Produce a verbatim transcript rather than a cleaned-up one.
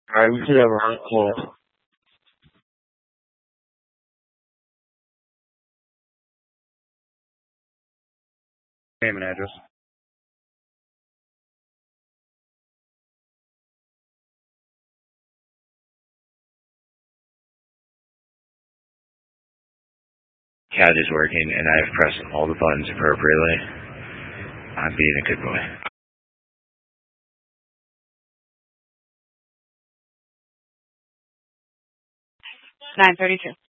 Alright, we should have a call. Name and address. C A D is working, and I've pressed all the buttons appropriately. I'm being a good boy. nine thirty-two.